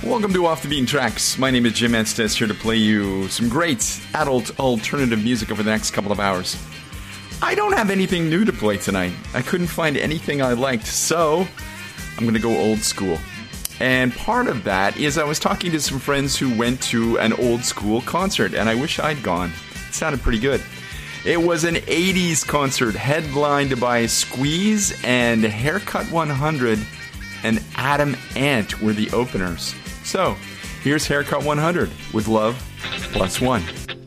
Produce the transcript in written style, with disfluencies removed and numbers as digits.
Welcome to Off the Beaten Tracks. My name is Jim Estes, here to play you some great adult alternative music over the next couple of hours. I don't have anything new to play tonight. I couldn't find anything I liked, so I'm going to go old school. And part of that is I was talking to some friends who went to an old school concert, and I wish I'd gone. It sounded pretty good. It was an 80s concert headlined by Squeeze and Haircut 100, and Adam Ant were the openers. So, here's Haircut 100 with Love Plus One.